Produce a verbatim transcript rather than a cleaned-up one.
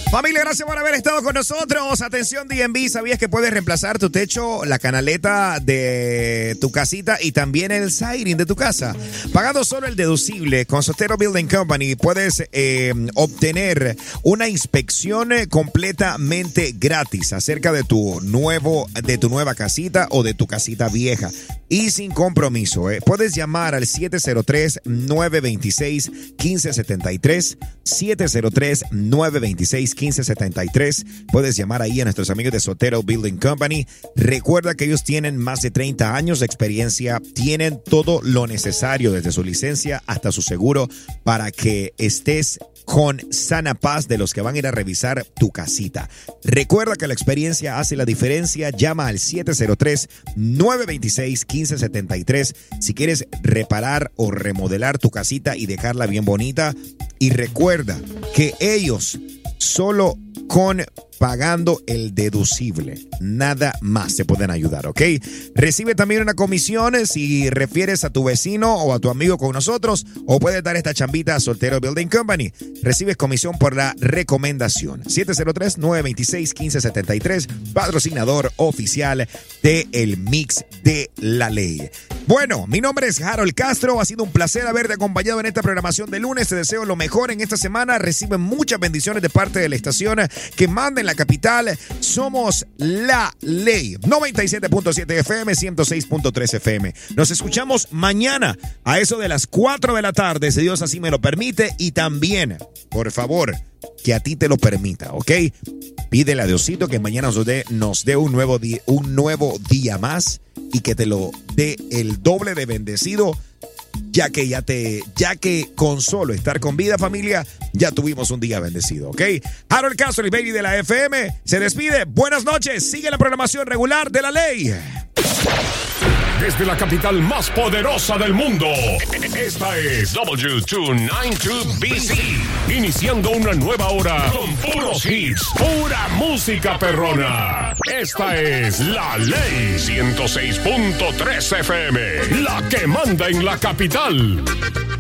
Familia, gracias por haber estado con nosotros. Atención D M V, ¿sabías que puedes reemplazar tu techo, la canaleta de tu casita y también el siding de tu casa? Pagando solo el deducible con Sotero Building Company puedes eh, obtener una inspección completamente gratis acerca de tu nuevo, de tu nueva casita o de tu casita vieja y sin compromiso. Eh. Puedes llamar al siete cero tres, nueve dos seis, uno cinco siete tres, siete cero tres, nueve dos seis, uno cinco siete tres. Puedes llamar ahí a nuestros amigos de Sotero Building Company. Recuerda que ellos tienen más de treinta años de experiencia, tienen todo lo necesario desde su licencia hasta su seguro para que estés con sana paz de los que van a ir a revisar tu casita. Recuerda que la experiencia hace la diferencia. Llama al siete cero tres, nueve dos seis, uno cinco siete tres si quieres reparar o remodelar tu casita y dejarla bien bonita. Y recuerda que ellos solo con pagando el deducible, nada más te pueden ayudar, ¿ok? Recibe también una comisión si refieres a tu vecino o a tu amigo con nosotros, o puedes dar esta chambita a Sotero Building Company. Recibes comisión por la recomendación. siete cero tres, nueve dos seis, uno cinco siete tres, patrocinador oficial de El Mix de la Ley. Bueno, mi nombre es Harold Castro. Ha sido un placer haberte acompañado en esta programación de lunes. Te deseo lo mejor en esta semana. Recibe muchas bendiciones de parte de la estación que manda en la capital. Somos La Ley. noventa y siete punto siete F M, ciento seis punto tres F M. Nos escuchamos mañana a eso de las cuatro de la tarde, si Dios así me lo permite. Y también, por favor, que a ti te lo permita, ¿ok? Pídele a Diosito que mañana nos dé, nos dé un, nuevo día, un nuevo día más y que te lo dé el doble de bendecido, ya que ya te, ya que con solo estar con vida, familia, ya tuvimos un día bendecido, ¿ok? Harold Castro, el baby de la F M, se despide. Buenas noches. Sigue la programación regular de La Ley. Desde la capital más poderosa del mundo, esta es W doscientos noventa y dos B C. Iniciando una nueva hora con puros hits, pura música perrona. Esta es La Ley ciento seis punto tres F M, la que manda en la capital.